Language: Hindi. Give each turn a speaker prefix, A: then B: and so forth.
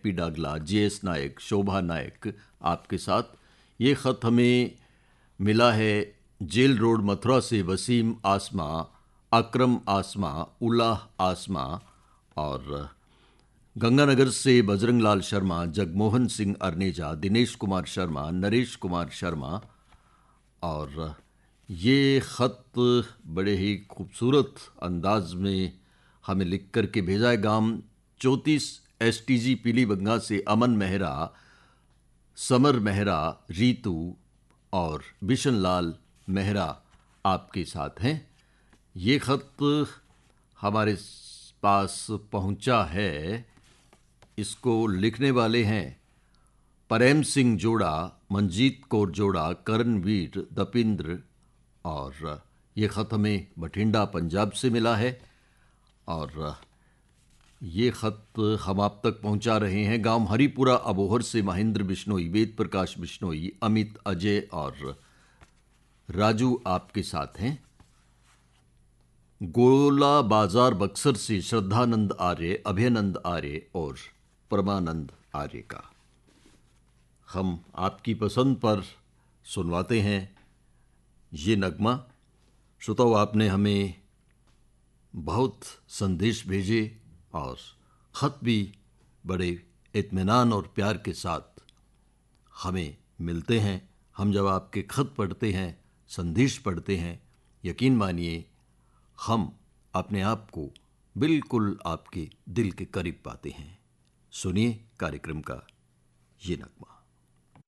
A: पी डागला, JS नायक, शोभा नायक आपके साथ। ये ख़त हमें मिला है जेल रोड मथुरा से वसीम आसमा, अकरम आसमा, उलाह आसमा, और गंगानगर से बजरंग लाल शर्मा, जगमोहन सिंह अर्नेजा, दिनेश कुमार शर्मा, नरेश कुमार शर्मा। और ये ख़त बड़े ही खूबसूरत अंदाज में हमें लिख कर के भेजा है। गांव 34 STG पीलीबंगा से अमन मेहरा, समर मेहरा, रीतू और बिशन लाल मेहरा आपके साथ हैं। ये ख़त हमारे पास पहुंचा है, इसको लिखने वाले हैं प्रेम सिंह जोड़ा, मंजीत कौर जोड़ा, करणवीर, दपिंद्र। और ये ख़त हमें बठिंडा पंजाब से मिला है। और ये ख़त हम आप तक पहुंचा रहे हैं गांव हरिपुरा अबोहर से महेंद्र बिश्नोई, वेद प्रकाश बिश्नोई, अमित, अजय और राजू आपके साथ हैं। गोला बाजार बक्सर से श्रद्धानंद आर्य, अभयनंद आर्य और परमानंद आर्य का हम आपकी पसंद पर सुनवाते हैं ये नगमा। श्रोताओ, आपने हमें बहुत संदेश भेजे और ख़त भी बड़े इत्मीनान और प्यार के साथ हमें मिलते हैं। हम जब आपके ख़त पढ़ते हैं, संदेश पढ़ते हैं, यकीन मानिए हम अपने आप को बिल्कुल आपके दिल के करीब पाते हैं। सुनिए कार्यक्रम का ये नगमा।